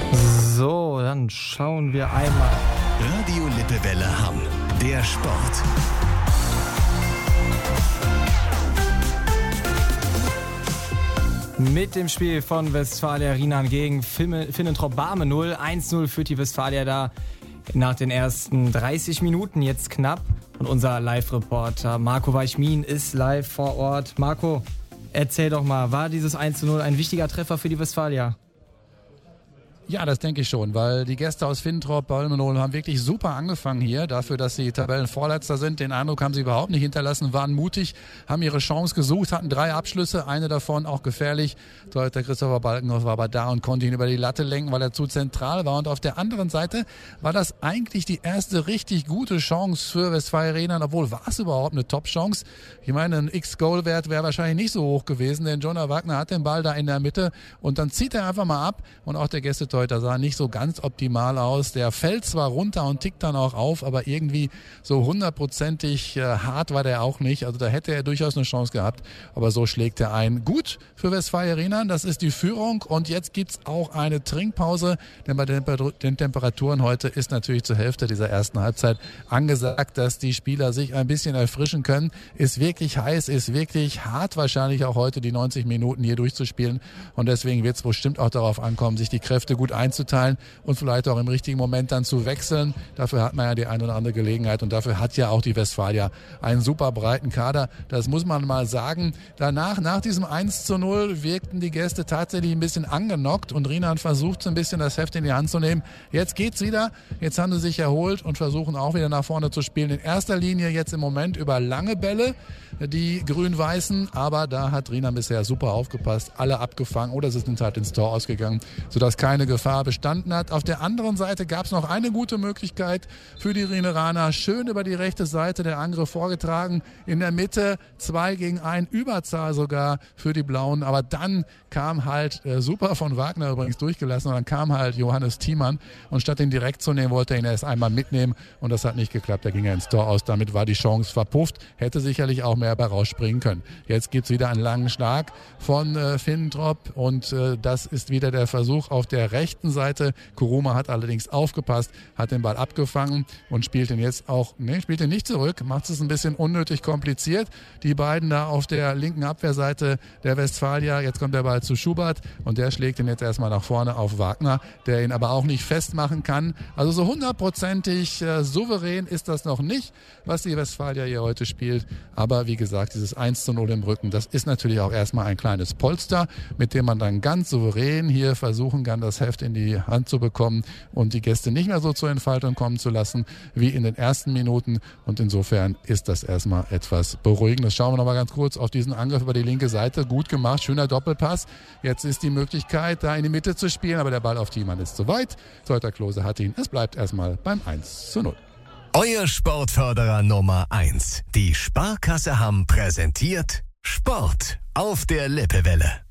So, dann schauen wir einmal. Radio Lippewelle Hamm, der Sport. Mit dem Spiel von Westfalia Rienan gegen Finnentrop Barme 0. 1-0 führt die Westfalia da nach den ersten 30 Minuten jetzt knapp. Und unser Live-Reporter Marco Weichmin ist live vor Ort. Marco, erzähl doch mal, war dieses 1-0 ein wichtiger Treffer für die Westfalia? Ja, das denke ich schon, weil die Gäste aus Finnentrop Barme 0 haben wirklich super angefangen hier. Dafür, dass sie Tabellenvorletzter sind, den Eindruck haben sie überhaupt nicht hinterlassen, waren mutig, haben ihre Chance gesucht, hatten 3 Abschlüsse, eine davon auch gefährlich. Der Christopher Balkenhoff war aber da und konnte ihn über die Latte lenken, weil er zu zentral war. Und auf der anderen Seite war das eigentlich die erste richtig gute Chance für Westfalia Rienan, obwohl war es überhaupt eine Top-Chance. Ich meine, ein X-Goal-Wert wäre wahrscheinlich nicht so hoch gewesen, denn Jonah Wagner hat den Ball da in der Mitte und dann zieht er einfach mal ab und auch der Gästetorhüter sah nicht so ganz optimal aus. Der fällt zwar runter und tickt dann auch auf, aber irgendwie so 100%ig hart war der auch nicht. Also da hätte er durchaus eine Chance gehabt, aber so schlägt er ein. Gut für Westfalia Rienan, das ist die Führung und jetzt gibt's auch eine Trinkpause, denn bei den Temperaturen heute ist natürlich zur Hälfte dieser ersten Halbzeit angesagt, dass die Spieler sich ein bisschen erfrischen können. Ist wirklich heiß, ist wirklich hart wahrscheinlich auch heute die 90 Minuten hier durchzuspielen und deswegen wird es bestimmt auch darauf ankommen, sich die Kräfte gut einzuteilen und vielleicht auch im richtigen Moment dann zu wechseln. Dafür hat man ja die eine oder andere Gelegenheit und dafür hat ja auch die Westfalia einen super breiten Kader. Das muss man mal sagen. Danach, nach diesem 1-0, wirkten die Gäste tatsächlich ein bisschen angenockt und Rienan versucht so ein bisschen das Heft in die Hand zu nehmen. Jetzt geht's wieder. Jetzt haben sie sich erholt und versuchen auch wieder nach vorne zu spielen. In erster Linie jetzt im Moment über lange Bälle, die Grün-Weißen, aber da hat Rienan bisher super aufgepasst, alle abgefangen oder sie sind halt ins Tor ausgegangen, sodass keine Gefahr bestanden hat. Auf der anderen Seite gab es noch eine gute Möglichkeit für die Rieneraner. Schön über die rechte Seite der Angriff vorgetragen. In der Mitte 2 gegen 1, Überzahl sogar für die Blauen. Aber dann kam halt, super von Wagner übrigens durchgelassen, und dann kam halt Johannes Thiemann und statt ihn direkt zu nehmen, wollte er ihn erst einmal mitnehmen und das hat nicht geklappt. Da ging er ins Tor aus. Damit war die Chance verpufft. Hätte sicherlich auch mehr bei rausspringen können. Jetzt gibt's wieder einen langen Schlag von Finnentrop und das ist wieder der Versuch auf der rechten Seite. Kuruma hat allerdings aufgepasst, hat den Ball abgefangen und spielt ihn jetzt auch, spielt ihn nicht zurück, macht es ein bisschen unnötig kompliziert. Die beiden da auf der linken Abwehrseite der Westfalia, jetzt kommt der Ball zu Schubert und der schlägt ihn jetzt erstmal nach vorne auf Wagner, der ihn aber auch nicht festmachen kann. Also so 100%ig souverän ist das noch nicht, was die Westfalia hier heute spielt. Aber wie gesagt, dieses 1-0 im Rücken, das ist natürlich auch erstmal ein kleines Polster, mit dem man dann ganz souverän hier versuchen kann, das Heft in die Hand zu bekommen und die Gäste nicht mehr so zur Entfaltung kommen zu lassen wie in den ersten Minuten. Und insofern ist das erstmal etwas Beruhigendes. Schauen wir noch mal ganz kurz auf diesen Angriff über die linke Seite. Gut gemacht, schöner Doppelpass. Jetzt ist die Möglichkeit, da in die Mitte zu spielen, aber der Ball auf Thiemann ist zu weit. Torhüter Klose hat ihn. Es bleibt erstmal beim 1-0. Euer Sportförderer Nummer 1. Die Sparkasse Hamm präsentiert Sport auf der Lippewelle.